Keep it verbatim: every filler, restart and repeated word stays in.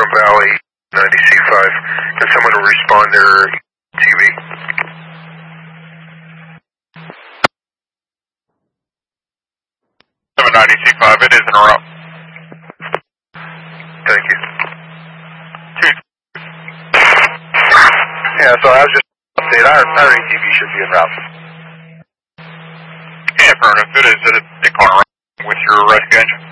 from Valley ninety C five. Can someone respond their T V? seven ninety C five, it is en route. Thank you. Two. Yeah, so I was just update. Our, our A T V should be en route. Yeah, affirmative. It is. It is. They call en route with your rescue engine.